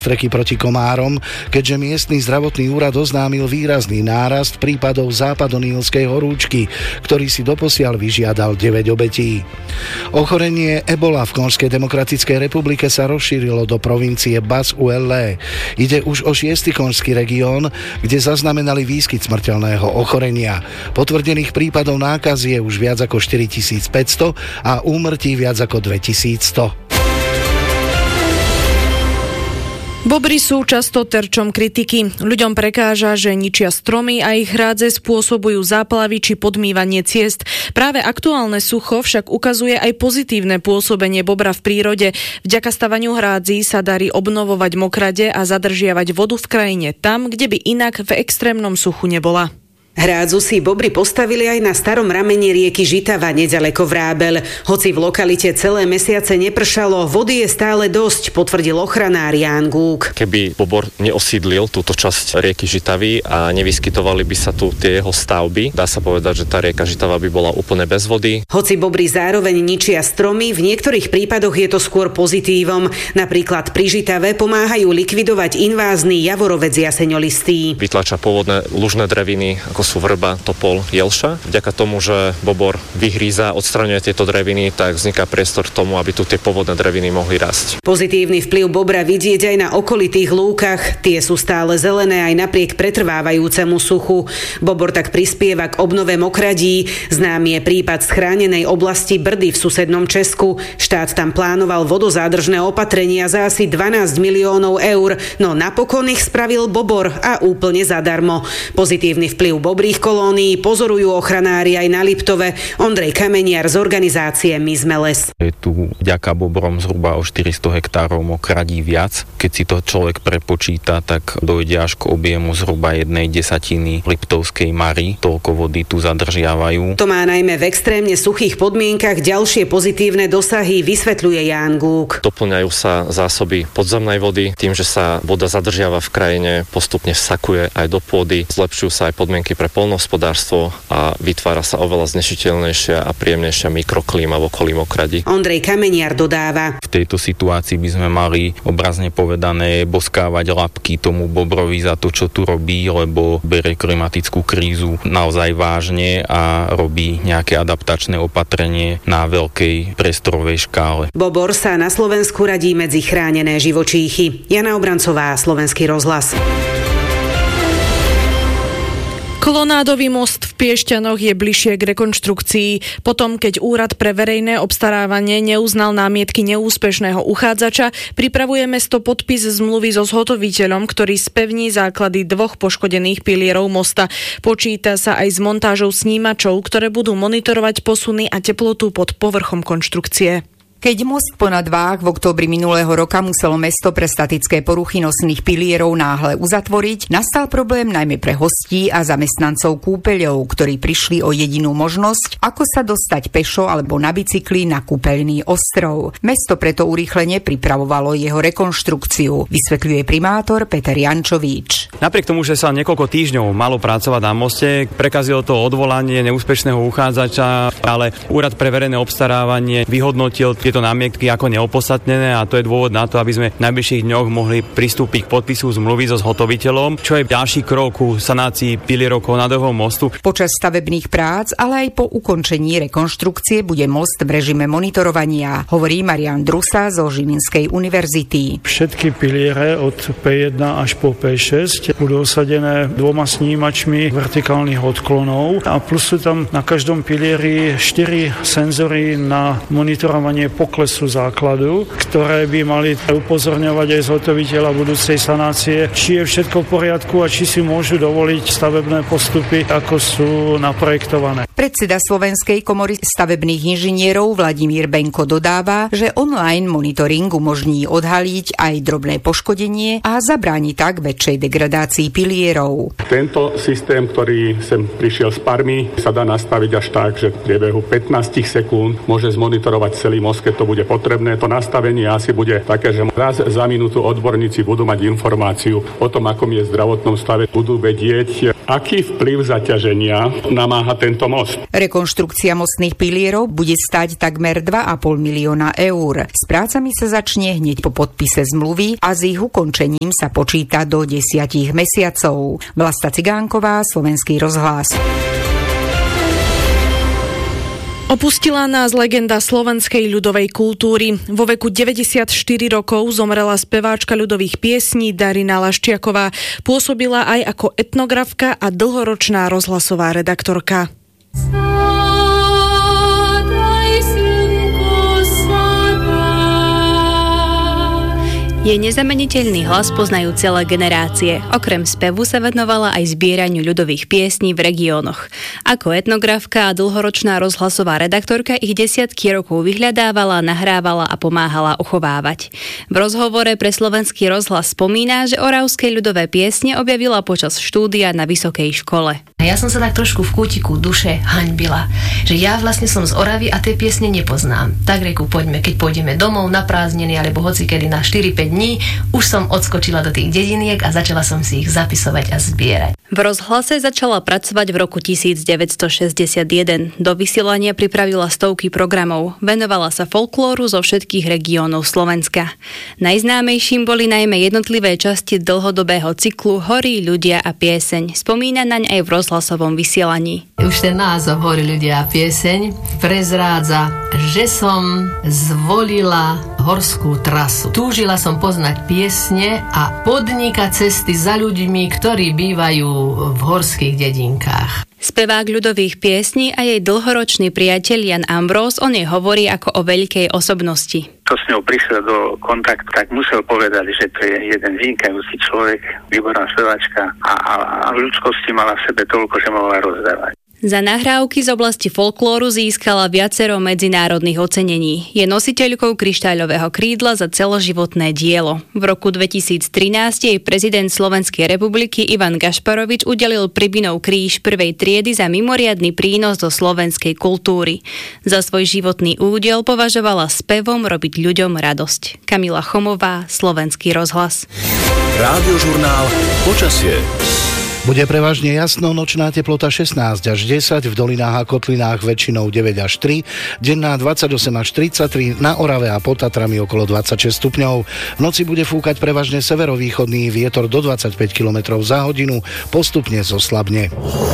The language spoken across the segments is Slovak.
streky proti komárom, keďže miestny zdravotný úrad oznámil výrazný nárast prípadov západonílskej horúčky, ktorý si doposiaľ vyžiadal 9 obetí. Ochorenie ebola v Konžskej demokratickej republike sa rozšírilo do provincie Bas-Uele. Ide už o 6. konžský región, kde zaznamenali výskyt smrteľného ochorenia. Potvrdených prípadov nákazy je už viac ako 4500 a úmrtí viac ako 2100. Bobry sú často terčom kritiky. Ľuďom prekáža, že ničia stromy a ich hrádze spôsobujú záplavy či podmývanie ciest. Práve aktuálne sucho však ukazuje aj pozitívne pôsobenie bobra v prírode. Vďaka stavaniu hrádzí sa darí obnovovať mokrade a zadržiavať vodu v krajine tam, kde by inak v extrémnom suchu nebola. Hrádzu si bobry postavili aj na starom rameni rieky Žitava nedaleko Vrábel. Hoci v lokalite celé mesiace nepršalo, vody je stále dosť, potvrdil ochranár Ján Gúk. Keby bobor neosídlil túto časť rieky Žitavy a nevyskytovali by sa tu tie jeho stavby, dá sa povedať, že tá rieka Žitava by bola úplne bez vody. Hoci bobry zároveň ničia stromy, v niektorých prípadoch je to skôr pozitívom. Napríklad pri Žitave pomáhajú likvidovať invázny javorovec jaseňolistý. Vytlača pôvodné lužné dreviny, ako sú vrba, topol, jelša. Vďaka tomu, že bobor vyhríza, odstraňuje tieto dreviny, tak vzniká priestor k tomu, aby tu tie pôvodné dreviny mohli rásť. Pozitívny vplyv bobra vidieť aj na okolitých lúkach. Tie sú stále zelené aj napriek pretrvávajúcemu suchu. Bobor tak prispieva k obnove mokradí. Známy je prípad z chránenej oblasti Brdy v susednom Česku. Štát tam plánoval vodozádržné opatrenia za asi 12 miliónov eur, no napokon ich spravil bobor a úplne zadarmo. Pozitívny vplyv bobrých kolónií pozorujú ochranári aj na Liptove. Ondrej Kameniar z organizácie My sme les. Je tu vďaka bobrom zhruba o 400 hektárov mokradí viac. Keď si to človek prepočíta, tak dojde až k objemu zhruba 1/10 Liptovskej Mary. Toľko vody tu zadržiavajú. To má najmä v extrémne suchých podmienkach ďalšie pozitívne dosahy, vysvetľuje Ján Gúk. Doplňajú sa zásoby podzemnej vody, tým, že sa voda zadržiava v krajine, postupne vsakuje aj do pôdy, zlepšujú sa aj podmienky pre poľnohospodárstvo a vytvára sa oveľa znešiteľnejšia a príjemnejšia mikroklíma v okolí mokradí. Ondrej Kameniar dodáva. V tejto situácii by sme mali obrazne povedané boskávať labky tomu bobrovi za to, čo tu robí, lebo berie klimatickú krízu naozaj vážne a robí nejaké adaptačné opatrenie na veľkej priestorovej škále. Bobor sa na Slovensku radí medzi chránené živočíchy. Jana Obrancová, Slovenský rozhlas. Kolonádový most v Piešťanoch je bližšie k rekonštrukcii. Potom, keď Úrad pre verejné obstarávanie neuznal námietky neúspešného uchádzača, pripravuje mesto podpis zmluvy so zhotoviteľom, ktorý spevní základy 2 poškodených pilierov mosta. Počíta sa aj s montážou snímačov, ktoré budú monitorovať posuny a teplotu pod povrchom konštrukcie. Keď most po nadváh v októbri minulého roka muselo mesto pre statické poruchy nosných pilierov náhle uzatvoriť, nastal problém najmä pre hostí a zamestnancov kúpeľov, ktorí prišli o jedinú možnosť, ako sa dostať pešo alebo na bicykli na kúpeľný ostrov. Mesto preto urýchlene pripravovalo jeho rekonštrukciu, vysvetľuje primátor Peter Jančovič. Napriek tomu, že sa niekoľko týždňov malo pracovať na moste, prekazilo to odvolanie neúspešného uchádzača, ale Úrad pre verejné obstarávanie vyhodnotil tieto námietky ako neopodstatnené a to je dôvod na to, aby sme v najbližších dňoch mohli pristúpiť k podpisu zmluvy so zhotoviteľom, čo je ďalší krok ku sanácii pilierov Kolonádovho mostu. Počas stavebných prác, ale aj po ukončení rekonštrukcie bude most v režime monitorovania, hovorí Marián Drusa zo Žilinskej univerzity. Všetky piliere od P1 až po P6 budú osadené 2 snímačmi vertikálnych odklonov a plus sú tam na každom pilieri 4 senzory na monitorovanie poklesu základu, ktoré by mali upozorňovať aj zhotoviteľa budúcej sanácie, či je všetko v poriadku a či si môžu dovoliť stavebné postupy, ako sú naprojektované. Predseda Slovenskej komory stavebných inžinierov Vladimír Benko dodáva, že online monitoring umožní odhaliť aj drobné poškodenie a zabráni tak väčšej degradácii inštalácii pilierov. Tento systém, ktorý sem prišiel z Parmy, sa dá nastaviť až tak, že v priebehu 15 sekúnd môže zmonitorovať celý most, keď to bude potrebné. To nastavenie asi bude také, že raz za minútu odborníci budú mať informáciu o tom, akom je v zdravotnom stave, budú vedieť, aký vplyv zaťaženia namáha tento most. Rekonštrukcia mostných pilierov bude stáť takmer 2,5 milióna eur. S prácami sa začne hneď po podpise zmluvy a s ich ukončením sa počíta do 10 mesiacov. Vlasta Cigánková, Slovenský rozhlas. Opustila nás legenda slovenskej ľudovej kultúry. Vo veku 94 rokov zomrela speváčka ľudových piesní Darina Laščiaková. Pôsobila aj ako etnografka a dlhoročná rozhlasová redaktorka. Jej nezameniteľný hlas poznajú celé generácie. Okrem spevu sa venovala aj zbieraniu ľudových piesní v regiónoch. Ako etnografka a dlhoročná rozhlasová redaktorka ich desiatky rokov vyhľadávala, nahrávala a pomáhala uchovávať. V rozhovore pre Slovenský rozhlas spomína, že oravské ľudové piesne objavila počas štúdia na vysokej škole. Ja som sa tak trošku v kútiku duše haňbila, že ja vlastne som z Oravy a tie piesne nepoznám. Tak reku, poďme, keď pôjdeme domov na prázdniny alebo hocikedy na 4-5 dní, už som odskočila do tých dediniek a začala som si ich zapisovať a zbierať. V rozhlase začala pracovať v roku 1961. Do vysielania pripravila stovky programov. Venovala sa folklóru zo všetkých regiónov Slovenska. Najznámejším boli najmä jednotlivé časti dlhodobého cyklu Horí, ľudia a pieseň. Spomína naň aj v rozhlasovom vysielaní. Už ten názov Horí, ľudia a pieseň prezrádza, že som zvolila horskú trasu. Túžila som poznať piesne a podnikať cesty za ľuďmi, ktorí bývajú v horských dedinkách. Spevák ľudových piesní a jej dlhoročný priateľ Jan Ambrós o nej hovorí ako o veľkej osobnosti. To s ňou prišiel do kontaktu, tak musel povedať, že to je jeden vynikajúci človek, výborná speváčka a ľudskosti mala v sebe toľko, že mohla rozdávať. Za nahrávky z oblasti folklóru získala viacero medzinárodných ocenení. Je nositeľkou kryštáľového krídla za celoživotné dielo. V roku 2013 jej prezident Slovenskej republiky Ivan Gašparovič udelil Pribinov kríž prvej triedy za mimoriadny prínos do slovenskej kultúry. Za svoj životný údel považovala spevom robiť ľuďom radosť. Kamila Chomová, Slovenský rozhlas. Rádiožurnál Počasie. Bude prevažne jasno, nočná teplota 16 až 10, v dolinách a kotlinách väčšinou 9 až 3, denná 28 až 33, na Orave a pod Tatrami okolo 26 stupňov. V noci bude fúkať prevažne severovýchodný vietor do 25 km za hodinu, postupne zoslabne.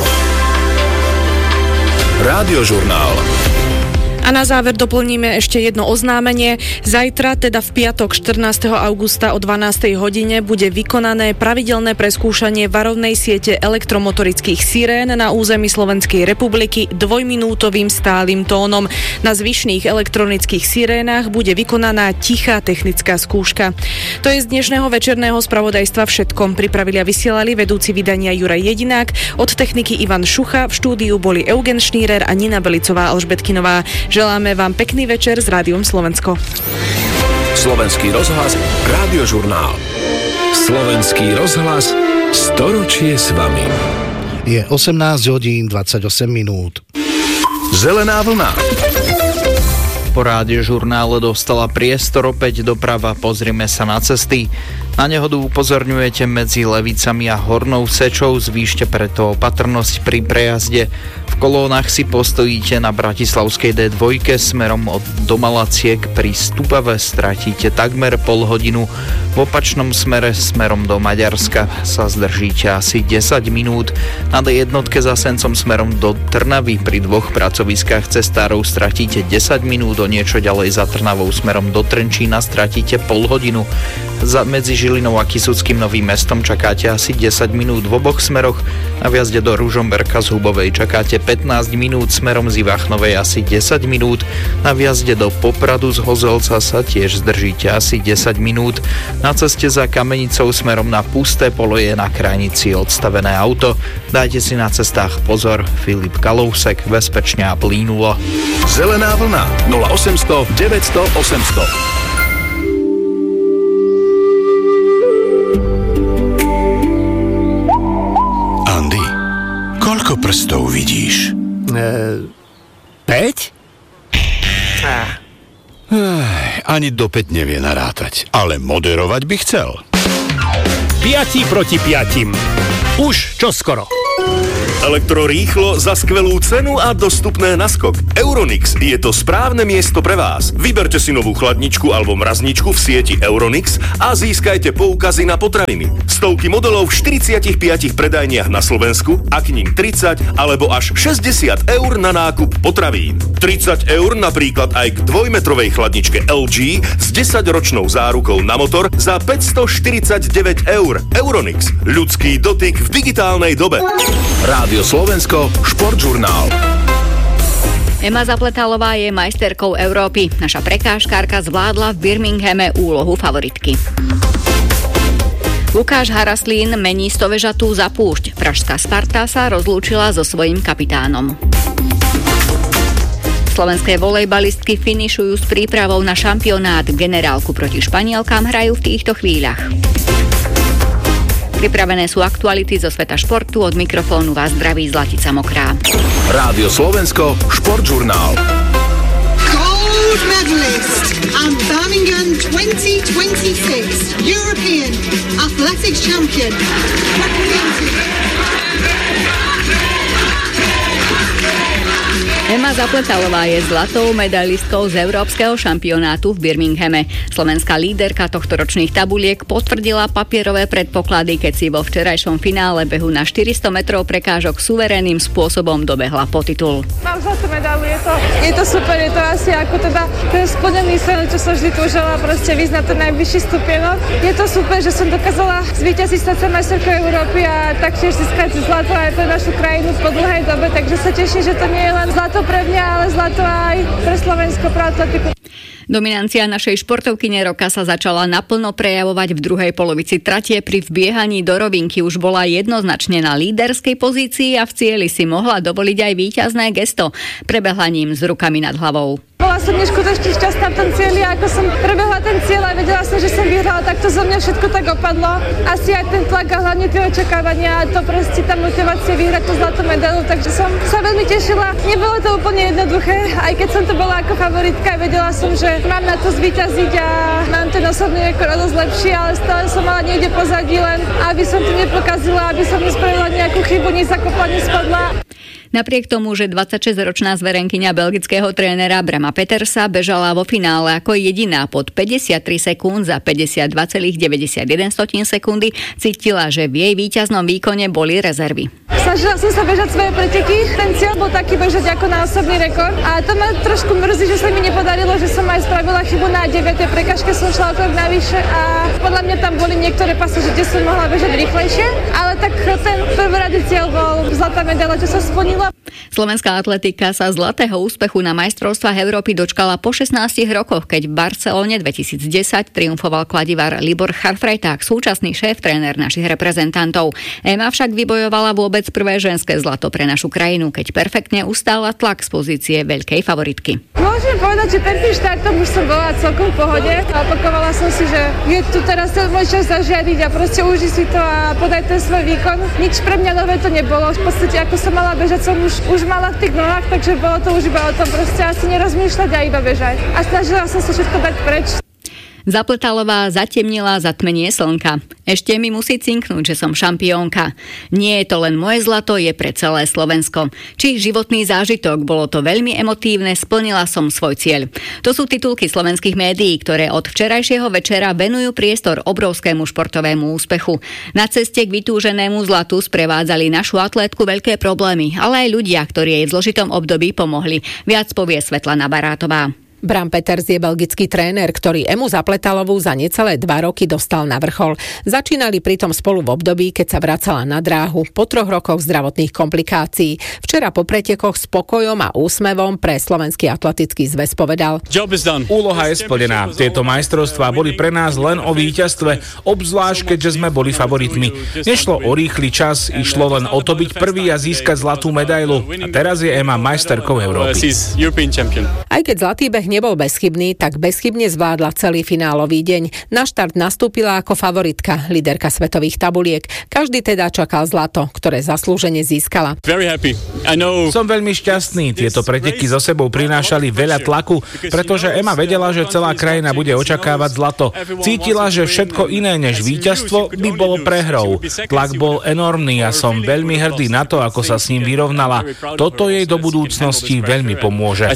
Rádiožurnál. A na záver doplníme ešte jedno oznámenie. Zajtra, teda v piatok 14. augusta o 12. hodine bude vykonané pravidelné preskúšanie varovnej siete elektromotorických sirén na území Slovenskej republiky dvojminútovým stálym tónom. Na zvyšných elektronických sirénach bude vykonaná tichá technická skúška. To je z dnešného večerného spravodajstva všetko. Pripravili a vysielali vedúci vydania Juraj Jedinák, od techniky Ivan Šucha, v štúdiu boli Eugen Šnírer a Nina Belicová Alžbetkinová. Želáme vám pekný večer s Rádiom Slovensko. Slovenský rozhlas, Rádiožurnál. Slovenský rozhlas, storočie s vami. Je 18 hodín 28 minút. Zelená vlna. Po Rádiožurnále dostala priestor opäť doprava. Pozrime sa na cesty. Na nehodu upozorňujete medzi Levicami a Hornou Sečou, zvýšte preto opatrnosť pri prejazde. V kolónach si postojíte na bratislavskej D2 smerom od Domalaciek, pri Stupave stratíte takmer pol hodinu. V opačnom smere smerom do Maďarska sa zdržíte asi 10 minút. Na D1 za Sencom smerom do Trnavy pri dvoch pracoviskách cestárov stratíte 10 minút, o niečo ďalej za Trnavou smerom do Trenčína stratíte pol hodinu. Medzi Žilinou a Kysuckým Novým Mestom čakáte asi 10 minút v oboch smeroch. Na vjazde do Ružomberka z Hubovej čakáte 15 minút, smerom z Ivachnovej asi 10 minút. Na vjazde do Popradu z Hozelca sa tiež zdržíte asi 10 minút. Na ceste za Kamenicou smerom na Pusté Polo je na krajnici odstavené auto. Dajte si na cestách pozor. Filip Kalousek, bezpečne a plínulo. Zelená vlna 0800 900 800. prstov vidíš? 5? Ani do 5 nevie narátať, ale moderovať by chcel. 5 proti 5. Už čoskoro. Elektrorýchlo za skvelú cenu a dostupné naskok. Euronix je to správne miesto pre vás. Vyberte si novú chladničku alebo mrazničku v sieti Euronix a získajte poukazy na potraviny. Stovky modelov v 45 predajniach na Slovensku a k nim 30 alebo až 60 eur na nákup potravín. 30 eur napríklad aj k 2-metrovej chladničke LG s 10-ročnou zárukou na motor za 549 eur. Euronix. Ľudský dotyk v digitálnej dobe. Rádio Slovensko, športžurnál. Ema Zapletalová je majsterkou Európy. Naša prekážkárka zvládla v Birminghame úlohu favoritky. Lukáš Haraslín mení stovežatú za púšť. Pražská Sparta sa rozlúčila so svojím kapitánom. Slovenské volejbalistky finišujú s prípravou na šampionát. Generálku proti Španielkám hrajú v týchto chvíľach. Pripravené sú aktuality zo sveta športu, od mikrofónu vás zdraví Zlatica Mokrá. Rádio Slovensko, športžurnál. Gold medalist and Birmingham 2026 European Athletics Champion. Ema Zapletalová je zlatou medailistkou z Európskeho šampionátu v Birminghame. Slovenská líderka tohtoročných tabuliek potvrdila papierové predpoklady, keď si vo včerajšom finále behu na 400 metrov prekážok suverénnym spôsobom dobehla po titul. Mám zlatú medailu, je to super, je to asi ako teda ten splnený sen, čo som vždy túžila, proste výsť na ten najvyšší stupienok. Je to super, že som dokázala zvíťaziť stať sa majsterkou Európy a taktiež získať zlato aj pre našu krajinu po dlhej dobe, takže sa teším, že to nie je len zlato pre mňa, ale zlato aj pre Slovensko, pre atletiku. Dominancia našej športovkyne roka sa začala naplno prejavovať v druhej polovici trate. Pri vbiehaní do rovinky už bola jednoznačne na líderskej pozícii a v cieli si mohla dovoliť aj víťazné gesto, prebehla ním s rukami nad hlavou. Bola som neskutočne šťastná v tom cieli, ako som prebehla ten cieľ a vedela som, že som vyhrala, tak to zo mňa všetko tak opadlo. Asi aj ten tlak a hlavne tie očakávania a to proste tá motivácia vyhrať tú zlatú medailu, takže som sa veľmi tešila. Nebolo to úplne jednoduché, aj keď som to bola ako favoritka, vedela som, že mám na to zvíťaziť a mám ten osobný rekord dosť lepší, ale stále som mala niekde pozadí, len aby som to nepokazila, aby som nespravila nejakú chybu, nezakopla, nespadla. Napriek tomu, že 26-ročná zverenkyňa belgického trénera Brema Petersa bežala vo finále ako jediná pod 53 sekúnd za 52,91 sekundy, cítila, že v jej víťaznom výkone boli rezervy. Snažila som sa bežať svoje preteky, ten cieľ bol taký bežať ako na osobný rekord a to ma trošku mrzí, že sa mi nepodarilo, že som aj spravila chybu na 9. prekažke, som šla o krok navyše a podľa mňa tam boli niektoré pasáže, kde som mohla bežať rýchlejšie, ale tak ten prvoradý cieľ bol zlatá medaila, čo sa splnila. Slovenská atletika sa zlatého úspechu na majstrovstvách Európy dočkala po 16 rokoch, keď v Barcelone 2010 triumfoval kladivár Libor Charfrejták, súčasný šéf-tréner našich reprezentantov. Ema však vybojovala vôbec prvé ženské zlato pre našu krajinu, keď perfektne ustála tlak z pozície veľkej favoritky. Môžem povedať, že pred tým štartom už som bola celkom v pohode a opakovala som si, že je tu teraz ten môj čas zažiadiť a proste užiť si to a podať ten svoj výkon. Nič pre mňa nové to nebolo. V podstate ako som mala bežať, som už mala v tých nohách, takže bolo to už iba o tom proste asi nerozmýšľať a iba bežať. A snažila som sa všetko dať preč. Zapletalová zatemnila zatmenie slnka. Ešte mi musí cinknúť, že som šampiónka. Nie je to len moje zlato, je pre celé Slovensko. Či životný zážitok, bolo to veľmi emotívne, splnila som svoj cieľ. To sú titulky slovenských médií, ktoré od včerajšieho večera venujú priestor obrovskému športovému úspechu. Na ceste k vytúženému zlatu sprevádzali našu atlétku veľké problémy, ale aj ľudia, ktorí jej v zložitom období pomohli. Viac povie Svetlana Barátová. Bram Peters je belgický tréner, ktorý Emu Zapletalovú za necelé 2 roky dostal na vrchol. Začínali pritom spolu v období, keď sa vracala na dráhu po 3 rokoch zdravotných komplikácií. Včera po pretekoch s pokojom a úsmevom pre Slovenský atletický zväz povedal: Úloha je splnená. Tieto majstrovstvá boli pre nás len o víťazstve, obzvlášť keďže sme boli favoritmi. Nešlo o rýchly čas, išlo len o to byť prvý a získať zlatú medailu. A teraz je Ema majsterkou Európy. Aj keď zlatý beh nebol bezchybný, tak bezchybne zvládla celý finálový deň. Na štart nastúpila ako favoritka, líderka svetových tabuliek. Každý teda čakal zlato, ktoré zaslúžene získala. Som veľmi šťastný. Tieto preteky so sebou prinášali veľa tlaku, pretože Emma vedela, že celá krajina bude očakávať zlato. Cítila, že všetko iné než víťazstvo by bolo prehrou. Tlak bol enormný a som veľmi hrdý na to, ako sa s ním vyrovnala. Toto jej do budúcnosti veľmi pomôže.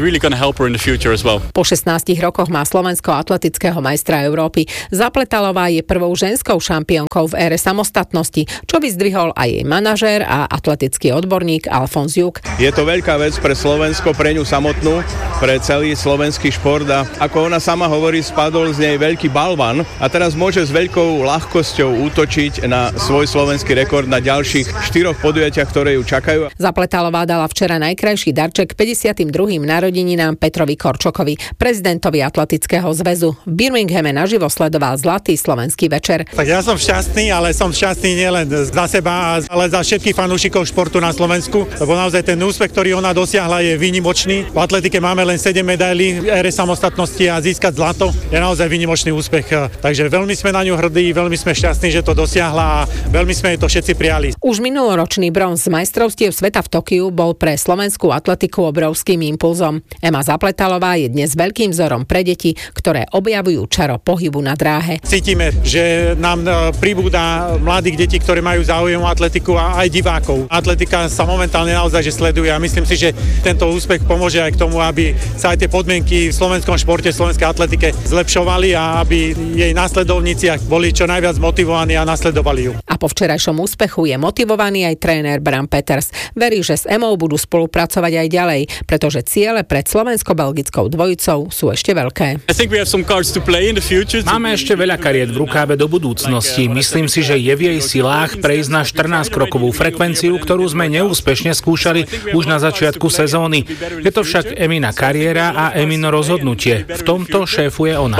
Po 16 rokoch má Slovensko atletického majstra Európy. Zapletalová je prvou ženskou šampiónkou v ére samostatnosti, čo vyzdvihol aj jej manažér a atletický odborník Alfons Juk. Je to veľká vec pre Slovensko, pre ňu samotnú, pre celý slovenský šport a ako ona sama hovorí, spadol z nej veľký balvan a teraz môže s veľkou ľahkosťou útočiť na svoj slovenský rekord na ďalších 4 podujatiach, ktoré ju čakajú. Zapletalová dala včera najkrajší darček 52. narodeninám Petrovi Korčokovi, prezidentovi Atletického zväzu. V Birminghame naživo sledoval zlatý slovenský večer. Tak ja som šťastný, ale som šťastný nielen za seba, ale za všetkých fanúšikov športu na Slovensku, lebo naozaj ten úspech, ktorý ona dosiahla, je výnimočný. V atletike máme len 7 medailí v ére samostatnosti a získať zlato je naozaj výnimočný úspech. Takže veľmi sme na ňu hrdí, veľmi sme šťastní, že to dosiahla a veľmi sme jej to všetci prijali. Už minuloročný bronz z majstrovstiev sveta v Tokiu bol pre slovenskú atletiku obrovským impulzom. Emma Zapletalová je dnes veľkým vzorom pre deti, ktoré objavujú čaro pohybu na dráhe. Cítime, že nám pribúda mladých detí, ktoré majú záujem o atletiku a aj divákov. Atletika sa momentálne naozaj že sleduje a myslím si, že tento úspech pomôže aj k tomu, aby sa aj tie podmienky v slovenskom športe, v slovenskej atletike zlepšovali a aby jej následovníci boli čo najviac motivovaní a nasledovali ju. A po včerajšom úspechu je motivovaný aj tréner Bram Peters. Verí, že s Emou budú spolupracovať aj ďalej, pretože ciele pred slovensko-belgickou dvojicou sú ešte veľké. Máme ešte veľa kariet v rukáve do budúcnosti. Myslím si, že je v jej silách prejsť na 14-krokovú frekvenciu, ktorú sme neúspešne skúšali už na začiatku sezóny. Je to však Emina kariéra a Emino rozhodnutie. V tomto šéfuje ona.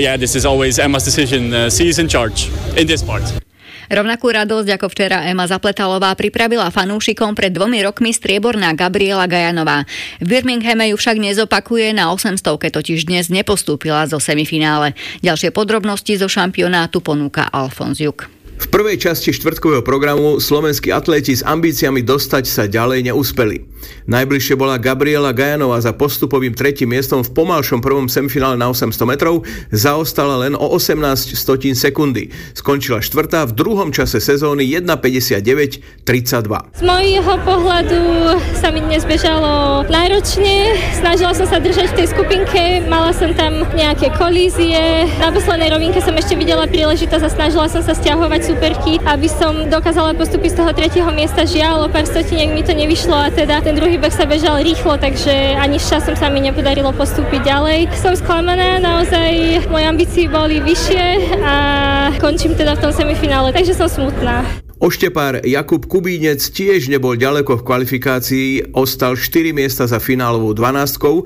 Rovnakú radosť ako včera Emma Zapletalová pripravila fanúšikom pred 2 rokmi strieborná Gabriela Gajanová. V Birminghame ju však nezopakuje, na 800-ke totiž dnes nepostúpila zo semifinále. Ďalšie podrobnosti zo šampionátu ponúka Alfons Juk. V prvej časti štvrtkového programu slovenskí atléti s ambíciami dostať sa ďalej neúspeli. Najbližšie bola Gabriela Gajanová za postupovým 3. miestom v pomalšom prvom semifinále na 800 metrov, zaostala len o 18 sekundy. Skončila štvrtá, v druhom čase sezóny 1:59:32. Z môjho pohľadu sa mi dnes bežalo náročne, snažila som sa držať v tej skupinke, mala som tam nejaké kolízie. Na poslednej rovinke som ešte videla príležitosť a snažila som sa stiahovať superky, aby som dokázala postúpiť z toho 3. miesta. Žiaľ, o pár stotiniek mi to nevyšlo a teda ten druhý beh sa bežal rýchlo, takže ani s časom sa mi nepodarilo postúpiť ďalej. Som sklamaná, naozaj moje ambície boli vyššie a končím teda v tom semifinále, takže som smutná. Oštepár Jakub Kubínec tiež nebol ďaleko v kvalifikácii, ostal 4 miesta za finálovou 12,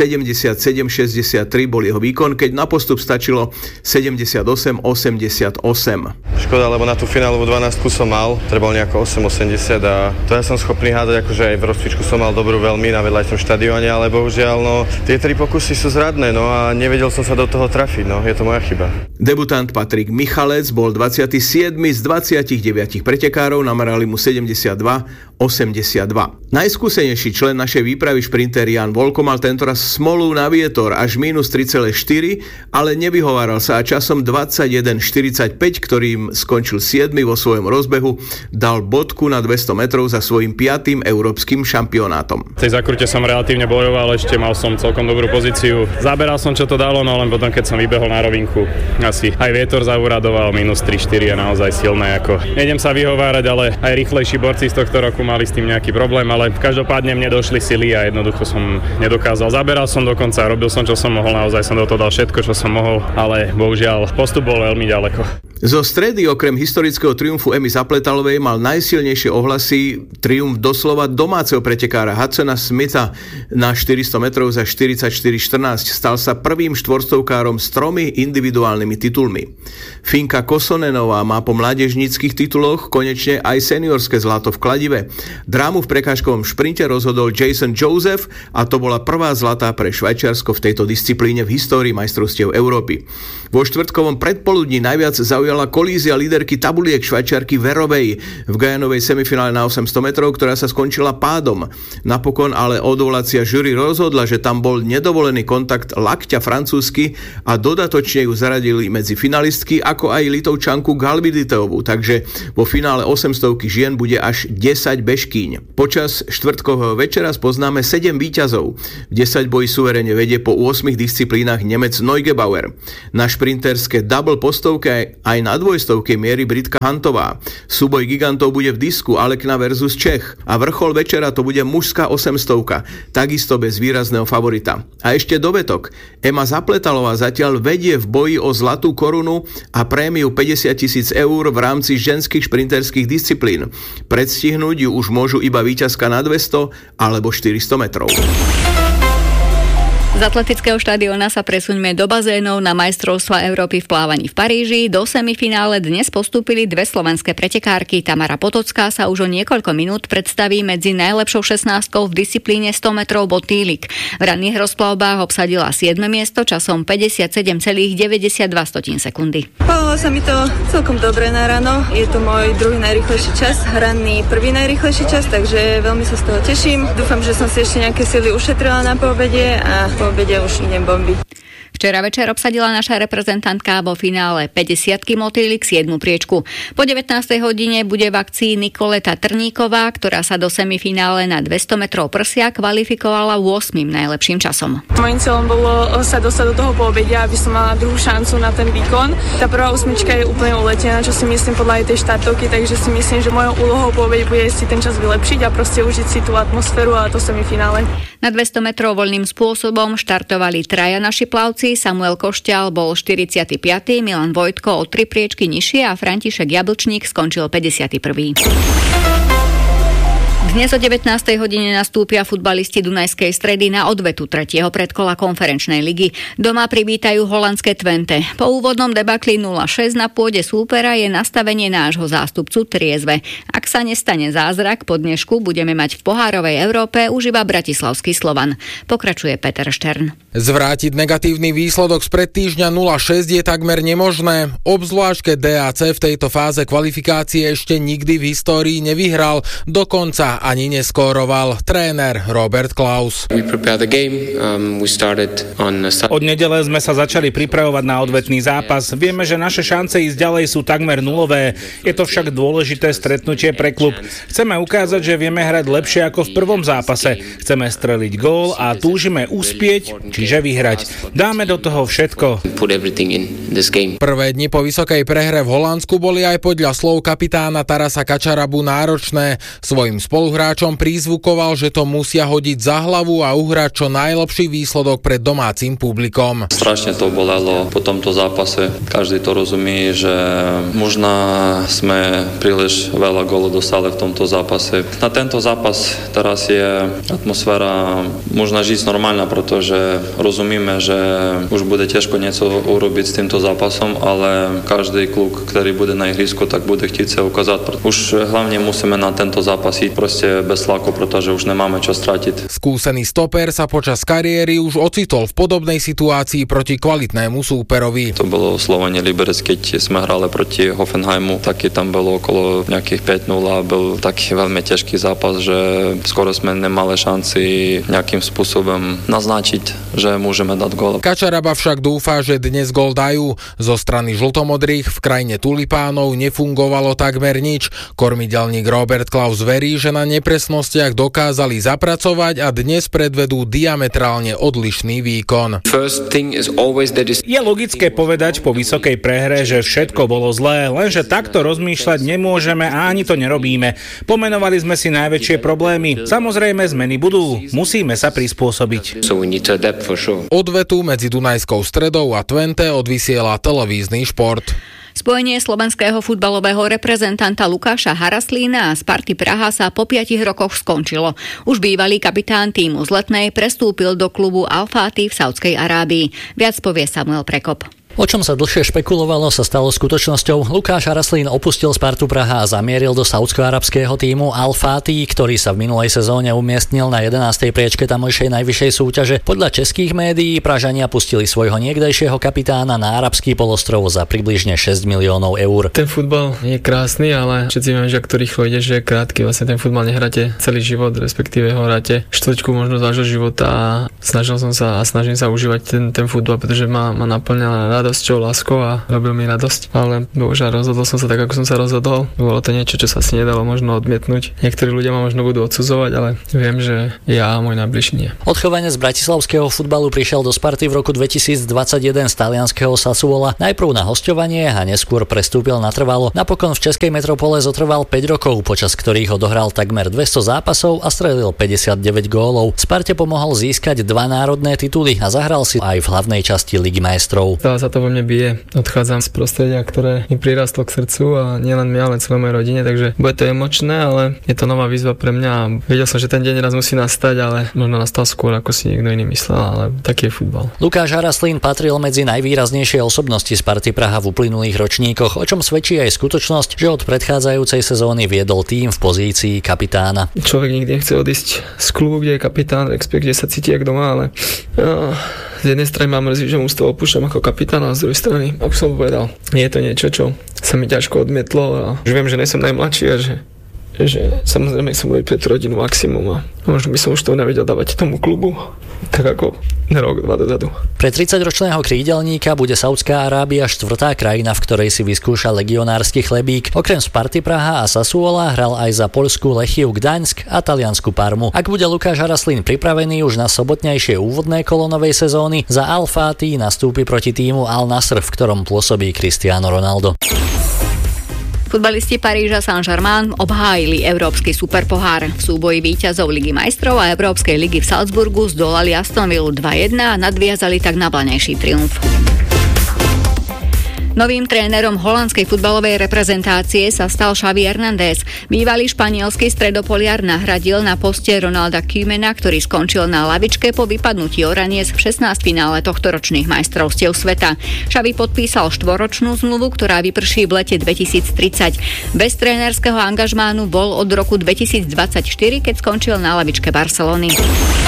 77-63 bol jeho výkon, keď na postup stačilo 78-88. Škoda, lebo na tú finálovú 12 som mal, trebal nejako 8,80 a to ja som schopný hádať, akože aj v rozcvičku som mal dobrú veľmi na vedľajšom štadióne, ale bohužiaľ, no, tie 3 pokusy sú zradné, no a nevedel som sa do toho trafiť, no, je to moja chyba. Debutant Patrik Michalec bol 27 z 29 pretekárov, namerali mu 72-82. Najskúsenejší člen našej výpravy šprinter Jan Volko mal tentoraz smolu na vietor až minus 3,4, ale nevyhováral sa a časom 21,45, ktorým skončil 7. vo svojom rozbehu, dal bodku na 200 metrov za svojím 5. európskym šampionátom. V tej zakrute som relatívne bojoval, ešte mal som celkom dobrú pozíciu. Zaberal som, čo to dalo, no len potom, keď som vybehol na rovinku, asi aj vietor zauradoval, minus 3,4 je naozaj silné. Nejdem sa vyhovárať, ale aj rýchlejší borci z tohto roku mali s tým nejaký problém, ale každopádne mne došli sily a jednoducho som nedokázal. Zaberal som dokonca, robil som, čo som mohol, naozaj som do toho dal všetko, čo som mohol, ale bohužiaľ postup bol veľmi ďaleko. Zo stredy okrem historického triumfu Emmy Zapletalovej mal najsilnejšie ohlasy triumf doslova domáceho pretekára Hudsona Smitha na 400 metrov za 44:14. Stal sa prvým štvorstovkárom s 3 individuálnymi titulmi. Finka Kosonenová má po mládežníckych tituloch konečne aj seniorské zlato v kladive. Drámu v prekážkovom šprinte rozhodol Jason Joseph a to bola prvá zlatá pre Švajčiarsko v tejto disciplíne v histórii majstrovstiev Európy. Vo štvrtkovom predpoludní najviac zaujala kolízia líderky tabuliek Švajčiarky Verovej v Gajanovej semifinále na 800 metrov, ktorá sa skončila pádom. Napokon ale odvolacia žúry rozhodla, že tam bol nedovolený kontakt lakťa Francúzsky a dodatočne ju zaradili medzi finalistky, ako aj Litovčanku Galbiditeovú, takže vo finále 800 žien bude až 10 bežkýň. Počas štvrtkového večera spoznáme 7 víťazov. V 10 boji suverene vedie po 8 disciplínach Nemec Neugebauer. Na šprinterské double postovke aj na dvojstovke mierí Britka Hantová. Súboj gigantov bude v disku Alekna versus Čech a vrchol večera to bude mužská 800, takisto bez výrazného favorita. A ešte dovetok. Emma Zapletalová zatiaľ vedie v boji o zlatú korunu a prémiu 50 000 eur v rámci ženských šprinterských disciplín. Predstihnúť ju už môžu iba víťazka na 200 alebo 400 metrov. Z atletického štadióna sa presuňme do bazénov na majstrovstvá Európy v plávaní v Paríži. Do semifinále dnes postúpili 2 slovenské pretekárky. Tamara Potocká sa už o niekoľko minút predstaví medzi najlepšou 16 v disciplíne 100 metrov botýlik. V ranných rozplavbách obsadila 7. miesto časom 57,92 sekundy. Pohlo sa mi to celkom dobre na ráno. Je to môj druhý najrýchlejší čas, ranný prvý najrýchlejší čas, takže veľmi sa z toho teším. Dúfam, že som si ešte nejaké sily ušetrila na poobede a po obede už idem bombiť. Včera večer obsadila naša reprezentantka vo finále 50-ky motýlik 7. priečku. Po 19. hodine bude v akcii Nikoleta Trníková, ktorá sa do semifinále na 200 metrov prsia kvalifikovala 8. najlepším časom. Mojím cieľom bolo sa dostať do toho poobedia, aby som mala druhú šancu na ten výkon. Tá prvá 8 je úplne uletená, čo si myslím podľa aj tej štartovky, takže si myslím, že mojou úlohou po obede bude si ten čas vylepšiť a proste užiť si tú atmosféru a to semifinále. Na 200 metrov voľným spôsobom štartovali traja naši plavci. Samuel Košťal bol 45., Milan Vojtko o 3 priečky nižšie a František Jablčník skončil 51. Dnes o 19. hodine nastúpia futbalisti Dunajskej Stredy na odvetu 3. predkola konferenčnej ligy. Doma privítajú holandské Twente. Po úvodnom debakli 0-6 na pôde súpera je nastavenie nášho zástupcu triezve. Ak sa nestane zázrak, po dnešku budeme mať v pohárovej Európe už iba bratislavský Slovan. Pokračuje Peter Štern. Zvrátiť negatívny výsledok spred týždňa 0-6 je takmer nemožné. Obzvlášť, keď DAC v tejto fáze kvalifikácie ešte nikdy v histórii nevyhral, dokonca ani neskóroval tréner Robert Klaus. Od nedele sme sa začali pripravovať na odvetný zápas. Vieme, že naše šance ísť ďalej sú takmer nulové. Je to však dôležité stretnutie pre klub. Chceme ukázať, že vieme hrať lepšie ako v prvom zápase. Chceme streliť gól a túžime uspieť, čiže vyhrať. Dáme do toho všetko. Prvé dni po vysokej prehre v Holandsku boli aj podľa slov kapitána Tarasa Kačarabu náročné. Svojim spoluhráčom prizvukoval, že to musia hodiť za hlavu a uhrať čo najlepší výsledok pred domácim publikom. Strašne to bolelo po tomto zápase. Každý to rozumie, že možno sme príliš veľa gólov dostali v tomto zápase. Na tento zápas teraz je atmosféra možno žiť normálna, pretože rozumíme, že už bude ťažko niečo urobiť s týmto zápasom, ale každý kluk, ktorý bude na ihrisku, tak bude chcieť sa ukázať. Už hlavne musíme na tento zápas ísť proste bez tlaku, pretože už nemáme čo stratiť. Skúsený stoper sa počas kariéry už ocitol v podobnej situácii proti kvalitnému súperovi. To bolo Slovanie Liberec, keď sme hrali proti Hoffenheimu, taky tam bolo okolo nejakých 5-0 a byl taký veľmi ťažký zápas, že skoro sme nemali šanci nejakým spôsobom naznačiť, že môžeme dať gól. Kačaraba však dúfa, že dnes gól dajú. Zo strany žltomodrých v krajine tulipánov nefungovalo takmer nič. Kormidelník Robert Klaus verí, že na nepresnostiach dokázali zapracovať a dnes predvedú diametrálne odlišný výkon. Je logické povedať po vysokej prehre, že všetko bolo zlé, lenže takto rozmýšľať nemôžeme a ani to nerobíme. Pomenovali sme si najväčšie problémy. Samozrejme zmeny budú. Musíme sa prispôsobiť. Odvetu medzi Dunajskou Stredou a Twente odvysiela televízny Šport. Spojenie slovenského futbalového reprezentanta Lukáša Haraslína a Sparty Praha sa po 5 rokoch skončilo. Už bývalý kapitán tímu z Letnej prestúpil do klubu Al-Fatih v Saudskej Arábii. Viac povie Samuel Prekop. O čom sa dlhšie špekulovalo, sa stalo skutočnosťou. Lukáš Haraslín opustil Spartu Praha a zamieril do saúdsko-arabského tímu Al-Fatih, ktorý sa v minulej sezóne umiestnil na 11. priečke tamojšej najvyššej súťaže. Podľa českých médií Pražania pustili svojho niekdejšieho kapitána na arabský polostrov za približne 6 miliónov eur. Ten futbal je krásny, ale všetci vieme, že ak to rýchlo ide, že je krátky. Vlastne ten futbal nehráte celý život, respektíve ho hráte štvrťku možno zážil života a snažím sa užívať ten futbal, pretože ma naplňa radosťou, láskou a robil mi radosť. Ale bohužiaľ rozhodol som sa tak, ako som sa rozhodol. Bolo to niečo, čo sa si nedalo možno odmietnúť. Niektorí ľudia ma možno budú odsudzovať, ale viem, že ja a môj najbližší nie. Odchovanec z bratislavského futbalu prišiel do Sparty v roku 2021 z talianskeho Sassuola. Najprv na hosťovanie a neskôr prestúpil natrvalo. Napokon v českej metropole zotrval 5 rokov, počas ktorých odohral takmer 200 zápasov a strelil 59 gólov. Sparte pomohol získať 2 národné tituly a zahral si aj v hlavnej časti Ligy majstrov. To vo mne bije. Odchádzam z prostredia, ktoré mi prirastlo k srdcu a nielen mňa, ale celé mojej rodine, takže bude to emočné, ale je to nová výzva pre mňa a vedel som, že ten deň raz musí nastať, ale možno nastal skôr, ako si niekto iný myslel, ale taký je futbal. Lukáš Haraslín patril medzi najvýraznejšie osobnosti Sparty Praha v uplynulých ročníkoch, o čom svedčí aj skutočnosť, že od predchádzajúcej sezóny viedol tím v pozícii kapitána. Človek nikdy nechce odísť z klubu, kde je kapitán, respektíve sa cíti jak doma, ale z jednej strany ma mrzí, že mužstvo opúšťam ako kapitán, a z druhej strany, ako som povedal, je to niečo, čo sa mi ťažko odmietlo a už viem, že nesom najmladší a že samozrejme som robiť pre tú rodinu maximum a možno by som už to nevedel dávať tomu klubu, tak ako rok, 2 dozadu. Pre 30-ročného krídelníka bude Saudská Arábia 4. krajina, v ktorej si vyskúša legionársky chlebík. Okrem Sparty Praha a Sassuola hral aj za poľskú Lechiu Gdaňsk a taliansku Parmu. Ak bude Lukáš Haraslín pripravený už na sobotnejšie úvodné kolo novej sezóny, za Al-Fatih nastúpi proti tímu Al-Nasr, v ktorom pôsobí Cristiano Ronaldo. Futbalisti Paríža Saint-Germain obhájili Európsky superpohár. V súboji víťazov Ligy majstrov a Európskej ligy v Salzburgu zdolali Aston Villu 2-1 a nadviazali tak na planejší triumf. Novým trénerom holandskej futbalovej reprezentácie sa stal Xavi Hernández. Bývalý španielský stredopoliar nahradil na poste Ronalda Koemana, ktorý skončil na lavičke po vypadnutí Oraniec v 16 finále tohtoročných majstrovstiev sveta. Xavi podpísal 4-ročnú zmluvu, ktorá vyprší v lete 2030. Bez trénerského angažmánu bol od roku 2024, keď skončil na lavičke Barcelony.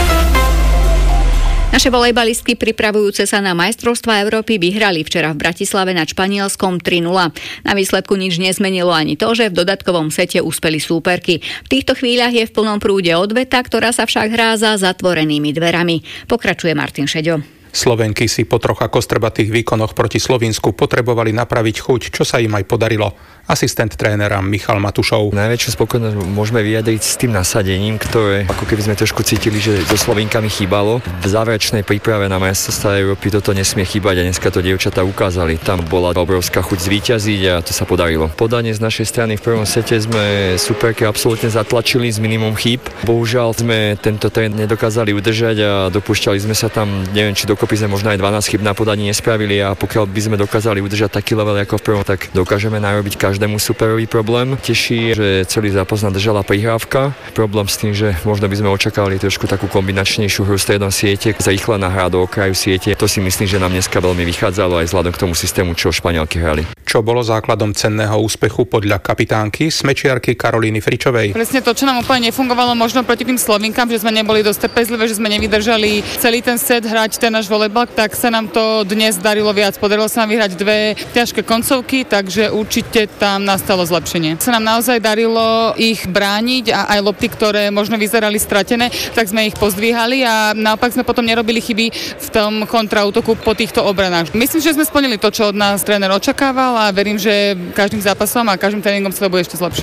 Naše volejbalistky pripravujúce sa na majstrovstvá Európy vyhrali včera v Bratislave nad Španielskom 3-0. Na výsledku nič nezmenilo ani to, že v dodatkovom sete uspeli súperky. V týchto chvíľach je v plnom prúde odveta, ktorá sa však hrá za zatvorenými dverami. Pokračuje Martin Šeďo. Slovenky si po troch kostrbatých výkonoch proti Slovinsku potrebovali napraviť chuť, čo sa im aj podarilo. Asistent trénera Michal Matušov. Najväčšiu spokojnosť môžeme vyjadriť s tým nasadením, ktoré ako keby sme trošku cítili, že so Slovinkami chýbalo. V záverečnej príprave na majstrovstvá Európy toto nesmie chýbať a dneska to dievčatá ukázali. Tam bola obrovská chuť zvíťaziť a to sa podarilo. Podanie z našej strany v prvom sete sme superke absolútne zatlačili s minimum chýb. Bohužiaľ sme tento trend nedokázali udržať a dopúšťali sme sa tam, neviem, či dokopy sme možno aj 12 chyb na podaní nespravili a pokiaľ by sme dokázali udržať taký level ako v prvom, tak dokážeme narobiť každému superový problém. Teší, že celý zápas nadržala prihrávka. Problém s tým, že možno by sme očakávali trošku takú kombinačnejšiu hru stredom siete, zrýchlená hra do okraju siete. To si myslím, že nám dneska veľmi vychádzalo aj vzhľadom k tomu systému, čo Španielky hrali. Čo bolo základom cenného úspechu podľa kapitánky smečiarky Karolíny Fričovej? Presne to, čo nám úplne nefungovalo možno proti tým Slovinkám, že sme neboli dosť trpezlivé, že sme nevydržali celý ten set hrať ten náš volejbal, tak sa nám to dnes darilo viac. Podarilo sa nám vyhrať 2 ťažké koncovky, takže určite tam nastalo zlepšenie. Sa nám naozaj darilo ich brániť a aj lopty, ktoré možno vyzerali stratené, tak sme ich pozdvíhali a naopak sme potom nerobili chyby v tom kontraútoku po týchto obranách. Myslím, že sme splnili to, čo od nás tréner očakával a verím, že každým zápasom a každým tréningom sa to bude ešte zlepšovať.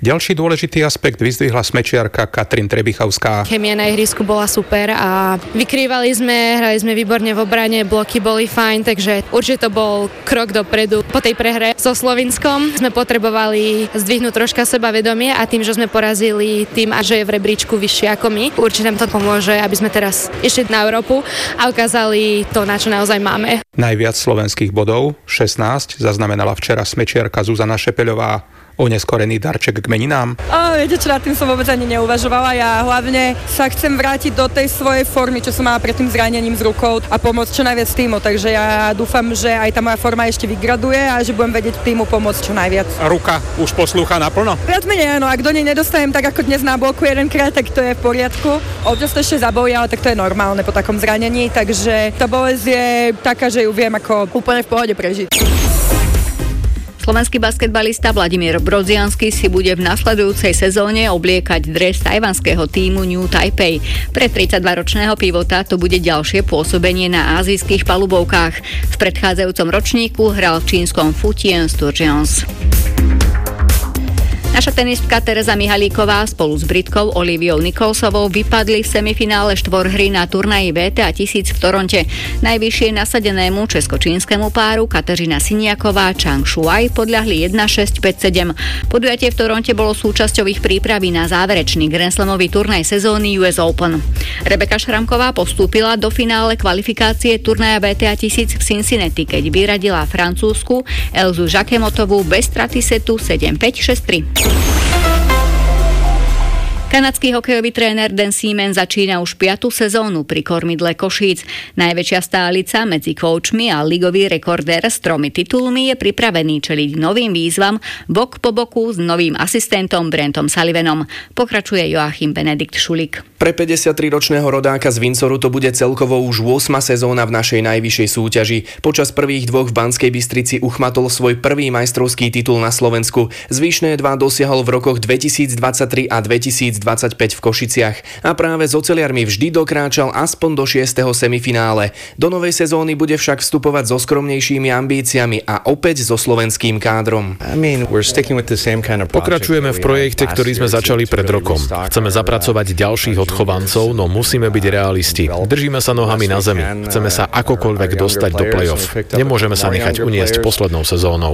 Ďalší dôležitý aspekt vyzdvihla smečiarka Katrin Trebichovská. Chémia na ihrisku bola super a vykrývali sme, hrali sme výborne v obrane, bloky boli fajn, takže určite to bol krok dopredu. Po tej prehre so Slovinskom sme potrebovali zdvihnúť troška sebavedomie a tým, že sme porazili tým, a že je v rebríčku vyššie ako my, určite nám to pomôže, aby sme teraz išli na Európu a ukázali to, na čo naozaj máme. Najviac slovenských bodov, 16, zaznamenala včera smečiarka Zuzana Šepeľová. Oneskorený darček k meninám? Viete čo, nad tým som vôbec ani neuvažovala. Ja hlavne sa chcem vrátiť do tej svojej formy, čo som mala pred tým zranením z rukou a pomôcť čo najviac týmu. Takže ja dúfam, že aj tá moja forma ešte vygraduje a že budem vedieť týmu pomôcť čo najviac. Ruka už poslúcha naplno? Viac menej áno, ak do nej nedostanem tak ako dnes na bloku jedenkrát, tak to je v poriadku. Občas to ešte zabolí, ale tak to je normálne po takom zranení, takže tá bolesť je taká, že ju viem ako úplne v pohode prežiť. Slovenský basketbalista Vladimír Brodziansky si bude v nasledujúcej sezóne obliekať dres tajvanského tímu New Taipei. Pre 32-ročného pivota to bude ďalšie pôsobenie na ázijských palubovkách. V predchádzajúcom ročníku hral v čínskom Futien Sturgeons. Naša tenistka Tereza Mihalíková spolu s Britkou Oliviou Nicholsovou vypadli v semifinále štvorhry na turnaji WTA 1000 v Toronte. Najvyššie nasadenému česko-čínskemu páru Kateřina Siniaková Chang Shuai podľahli 1-6, 5-7. Podujatie v Toronte bolo súčasťou ich prípravy na záverečný Grand Slamový turnaj sezóny US Open. Rebeka Šramková postúpila do finále kvalifikácie turnaja WTA 1000 v Cincinnati, keď vyradila Francúzsku Elzu Jacquemotovú bez straty setu 7-5, 6-3. Kanadský hokejový tréner Dan Seaman začína už 5. sezónu pri kormidle Košíc. Najväčšia stálica medzi koučmi a ligový rekordér s 3 titulmi je pripravený čeliť novým výzvam bok po boku s novým asistentom Brentom Sullivanom. Pokračuje Joachim Benedikt Šulik. Pre 53-ročného rodáka z Windsoru to bude celkovo už 8. sezóna v našej najvyššej súťaži. Počas prvých 2 v Banskej Bystrici uchmatol svoj prvý majstrovský titul na Slovensku. Zvyšné 2 dosiahol v rokoch 2023 a 2025 v Košiciach. A práve s oceliarmi vždy dokráčal aspoň do 6. semifinále. Do novej sezóny bude však vstupovať so skromnejšími ambíciami a opäť so slovenským kádrom. Pokračujeme v projekte, ktorý sme začali pred rokom. Chceme zapracovať ďalších odchovancov, no musíme byť realisti. Držíme sa nohami na zemi. Chceme sa akokoľvek dostať do play-off. Nemôžeme sa nechať uniesť poslednou sezónou.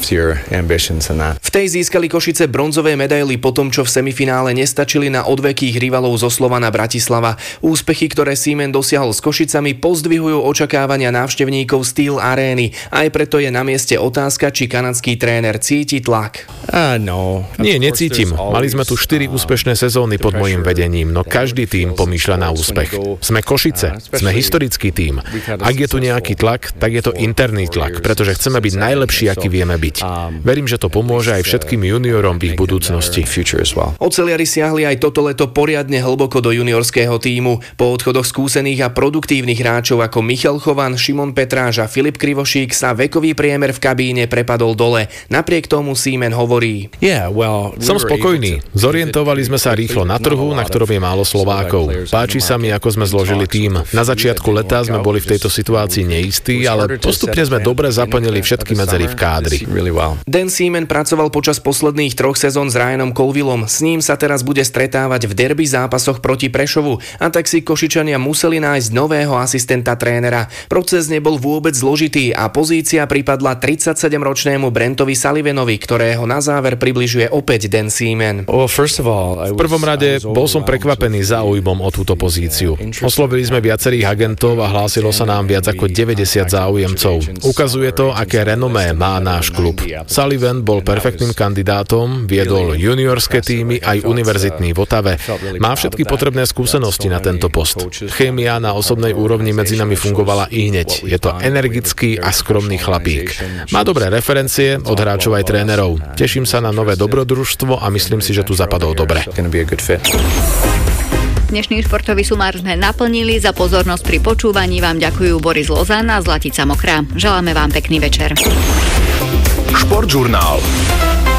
V tej získali Košice bronzové medaily po tom, čo v semifinále nestačili na odvekých rivalov zo Slovana Bratislava. Úspechy, ktoré Seaman dosiahol s Košicami, pozdvihujú očakávania návštevníkov Steel Arény. Aj preto je na mieste otázka, či kanadský tréner cíti tlak. Nie, necítim. Mali sme tu 4 úspešné sezóny pod mojím vedením, no každý tím pomýšľa na úspech. Sme Košice, sme historický tím. Ak je tu nejaký tlak, tak je to interný tlak, pretože chceme byť najlepší, aký vieme byť. Verím, že to pomôže aj všetkým juniorom v ich budúcnosti. Oceliari siahli aj toto leto poriadne hlboko do juniorského tímu. Po odchodoch skúsených a produktívnych hráčov ako Michal Chovan, Šimon Petráš a Filip Krivošík sa vekový priemer v kabíne prepadol dole. Napriek tomu Seaman hovorí: Som spokojný. Zorientovali sme sa rýchlo na trhu, na ktorom je málo Slovákov. Páči sa mi, ako sme zložili tím. Na začiatku leta sme boli v tejto situácii neistí, ale postupne sme dobre zaplnili všetky medzery v kádri. Dan Seaman pracoval počas posledných 3 sezón s Ryanom Colvillom. S ním sa teraz bude stretávať v derby zápasoch proti Prešovu, a tak si Košičania museli nájsť nového asistenta trénera. Proces nebol vôbec zložitý a pozícia pripadla 37-ročnému Brentovi Sullivanovi, ktorého na záver približuje opäť Dan Seaman. V prvom rade bol som prekvapený záujmom o túto pozíciu. Oslovili sme viacerých agentov a hlásilo sa nám viac ako 90 záujemcov. Ukazuje to, aké renomé má náš klub. Sullivan bol perfektným kandidátom, viedol juniorské týmy aj univerzitný v Otave. Má všetky potrebné skúsenosti na tento post. Chémia na osobnej úrovni medzi nami fungovala ihneď. Je to energický a skromný chlapík. Má dobré referencie od hráčov aj trénerov. Teším sa na nové dobrodružstvo a myslím si, že tu zapadol dobre. Dnešný športový sumár sme naplnili. Za pozornosť pri počúvaní vám ďakujú Boris Lozán a Zlatica Mokrá. Želáme vám pekný večer. Športžurnál.